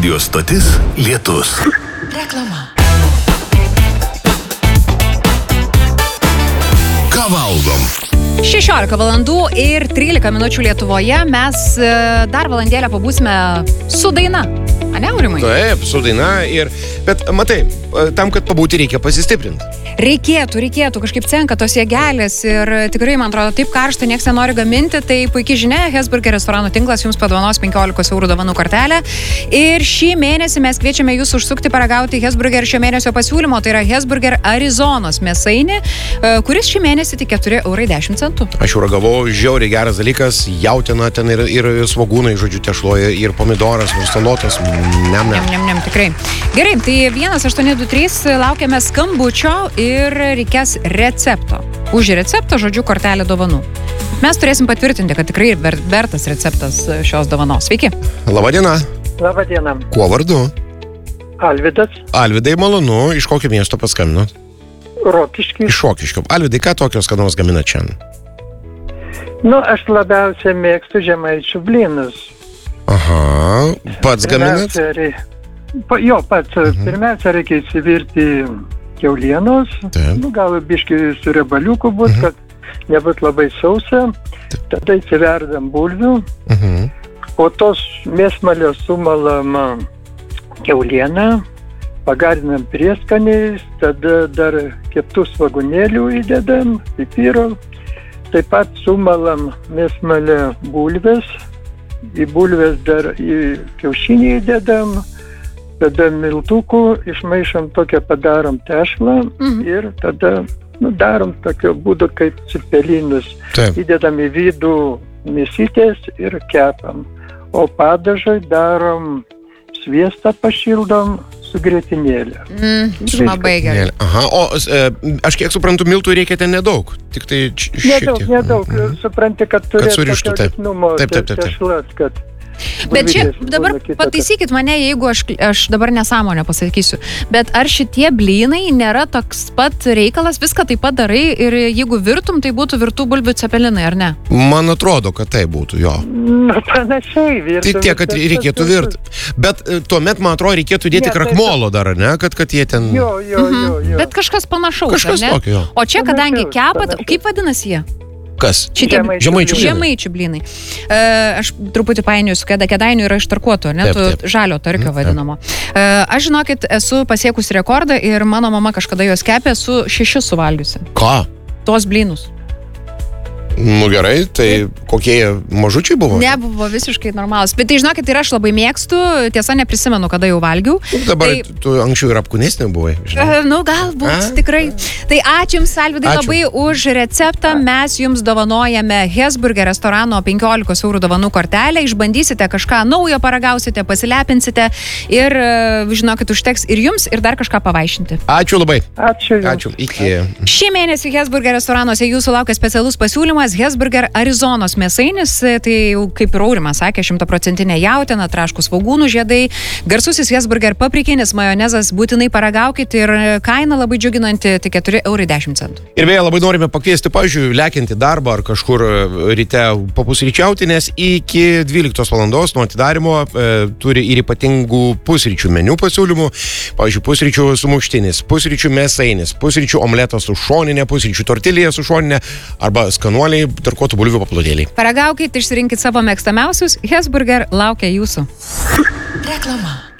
Radio stotis Lietus. Reklama. Ką valgom? 16 valandų ir 13 minučių Lietuvoje. Mes dar valandėlę pabūsime su daina. Ane, Aurimai? Taip, su daina bet matai, tam, kad pabūti, reikia pasistiprinti. Reikėtų, kažkaip cenka tos jėgelės ir tikrai, man atrodo, taip karšta, nieks nenori gaminti, tai puikiai žinia, Hesburger restoranų tinklas jums padovanos 15 eurų dovanų kortelę ir šį mėnesį mes kviečiame jūs užsukti paragauti Hesburger šio mėnesio pasiūlymo, tai yra Hesburger Arizonos mėsainį, kuris šį mėnesį tik 4,10 eurų. Aš jau ragavau, žiauriai geras dalykas, jautiena ten ir svogūnai, žodžiu, tešloja, ir pomidoras, ir salotas, Nem, tikrai. Gerai, tai 1823 laukiame skambučio ir reikės recepto. Už receptą, žodžiu, kortelę dovanų. Mes turėsim patvirtinti, kad tikrai vertas receptas šios dovanos. Sveiki. Labadiena. Labadiena. Kuo vardu? Alvydas. Alvydai, malonu. Iš kokio miesto paskambinot? Rokiškis. Iš Rokiškio. Alvydai, ką tokios skanaus gaminat šiandien? Aš labiausiai mėgstu žemaičių blynus. Aha. Pats gaminat? Pats. Pirmiausia, reikia įsivirti kiaulienos. Gal biškį su riebaliuku būt, kad nebūt labai sausa. Tada įsiverdam bulvių. Po tos mėsmalės sumalam kiaulieną, pagarinam prieskaniais, tada dar keptų svogūnėlių įdedam, pipiro. Taip pat sumalam mėsmalę bulves, į bulves dar į kiaušinį įdedam, tada miltukų išmaišam tokią, padarom tešlą ir tada darom tokio būdo kaip cepelinus. Įdedam į vidų mėsytės ir kepam. O padažai darom sviestą pašildom su grietinėlė. Labai gerai. Aha, aš kiek suprantu, miltų reikia ten nedaug. Tik tai Nedaug. Supranti, kad turėtų surištų, tešlas, kad... Bet čia dabar pataisykit mane, jeigu aš dabar nesąmonę pasakysiu, bet ar šitie blynai nėra toks pat reikalas, viską taip pat darai ir jeigu virtum, tai būtų virtų bulbių cepelinai, ar ne? Man atrodo, kad tai būtų, jo. Panašiai virtų. Tai tiek, kad reikėtų virti. Bet tuomet, man atrodo, reikėtų dėti krakmolo dar, ne? Kad jie ten... Jo. Bet kažkas panašaus, kažkas tokio, jo. O čia, kadangi kepat, kaip vadinasi jie? Kas? Žemaičių blynai. Aš truputį painioju, Kėdainių yra iš tarkuotų, ne? Žalio tarkio vadinamo. Aš, žinokit, esu pasiekusi rekordą ir mano mama kažkada juos kepė, esu 6 suvalgiusi. Ką? Tos blynus. Gerai, tai kokie mažučiai buvo? Nebuvo visiškai normalus. Bet tai, žinokit, ir aš labai mėgstu, tiesa, neprisimenu, kada jau valgiau. Dabar tu anksčiau ir apkūnesnė buvai, žinai? Galbūt, tikrai. Tai ačiū Jums, Alvydai, labai už receptą. Mes Jums dovanojame Hesburger restorano 15 eurų dovanų kortelę. Išbandysite kažką naujo, paragausite, pasilepinsite ir, žinokit, užteks ir Jums, ir dar kažką pavaišinti. Ačiū labai. Ačiū. Iki. Šį mėnesį Hesburger restoranuose Jūsų laukia specialus pasiūlymas Hesburger Arizonos mėsainis, tai jau kaip ir Aurimas sakė, 100% jautiena, traškus svogūnų žiedai, garsusis Hesburger paprikinis majonezas, būtinai paragaukit ir kaina labai džiuginanti, tik 4,10 eurų. Ir beje, labai norime pakviesti, pavyzdžiui, lekiantį darbą ar kažkur ryte papusryčiauti, nes iki 12 valandos nuo atidarimo turi ir ypatingų pusryčių meniu pasiūlymų, pavyzdžiui, pusryčių sumuštinis, pusryčių mėsainis, pusryčių omletas su šoninė, pusryčių tortilija su šoninė arba skanuoliai tarkuotų bulvių paplotėliai. Paragaukit, išsirinkit savo mėgstamiausius, Hesburger laukia Jūsų. Reklama.